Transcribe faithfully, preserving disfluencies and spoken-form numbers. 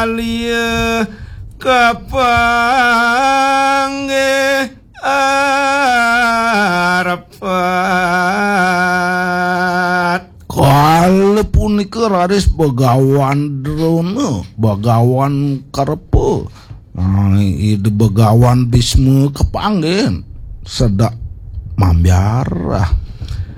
lieu kapanggih arepat. Kale punika raris begawan drone, begawan karepe. Nah, ide begawan Bisma kepanggih sedak mambiarah.